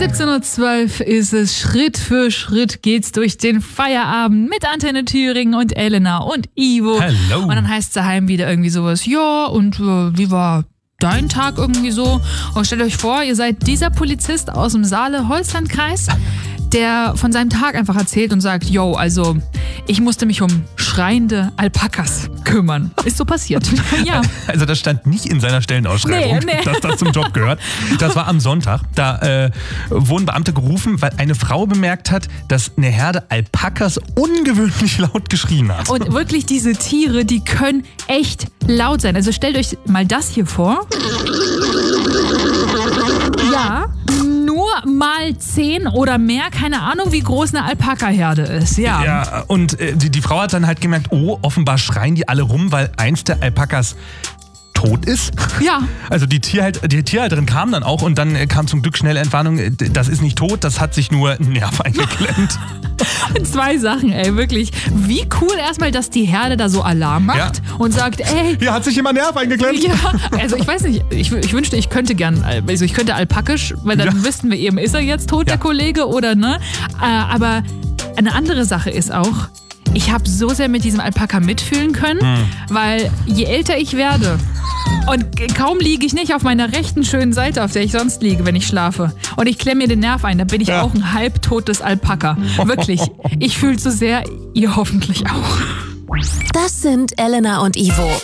17:12 Uhr ist es. Schritt für Schritt geht's durch den Feierabend mit Antenne Thüringen und Elena und Ivo. Hallo. Und dann heißt es daheim wieder irgendwie sowas, ja, und wie war dein Tag irgendwie so? Und stellt euch vor, ihr seid dieser Polizist aus dem Saale-Holzland-Kreis, der von seinem Tag einfach erzählt und sagt, yo, also ich musste mich um schreiende Alpakas kümmern. Ist so passiert. Ja. Also das stand nicht in seiner Stellenausschreibung, dass das zum Job gehört. Das war am Sonntag. Da wurden Beamte gerufen, weil eine Frau bemerkt hat, dass eine Herde Alpakas ungewöhnlich laut geschrien hat. Und wirklich diese Tiere, die können echt laut sein. Also stellt euch mal das hier vor. Ja, nur mal 10 oder mehr, keine Ahnung, wie groß eine Alpaka-Herde ist. Ja, und die Frau hat dann halt gemerkt, oh, offenbar schreien die alle rum, weil eins der Alpakas tot ist. Ja. Also die Tierhalterin kam dann auch und dann kam zum Glück schnell Entwarnung, das ist nicht tot, das hat sich nur ein Nerv eingeklemmt. Und 2 Sachen, ey, wirklich. Wie cool erstmal, dass die Herde da so Alarm macht und sagt, ey. Hier hat sich jemand Nerv eingeklemmt. Ja, also ich weiß nicht, ich wünschte, ich könnte gern, also ich könnte alpakisch, weil dann wüssten wir eben, ist er jetzt tot, der Kollege, oder ne? Aber eine andere Sache ist auch, ich habe so sehr mit diesem Alpaka mitfühlen können, weil je älter ich werde und kaum liege ich nicht auf meiner rechten schönen Seite, auf der ich sonst liege, wenn ich schlafe, und ich klemme mir den Nerv ein, dann bin ich auch ein halbtotes Alpaka. Wirklich, ich fühle so sehr, ihr hoffentlich auch. Das sind Elena und Ivo.